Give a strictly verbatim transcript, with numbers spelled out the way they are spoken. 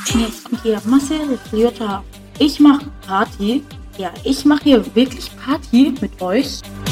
Und jetzt kommt hier Marcel, Jutta. Ich mache Party. Ja, ich mache hier wirklich Party mit euch.